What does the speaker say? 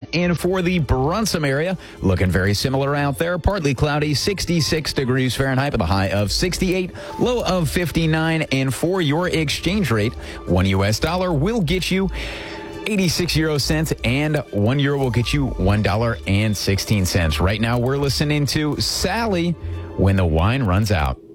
And for the Brunsum area, looking very similar out there. Partly cloudy, 66 degrees Fahrenheit with a high of 68, low of 59. And for your exchange rate, $1 US will get you 86 euro cents, and €1 will get you $1.16. Right now, we're listening to Sally, When the Wine Runs Out.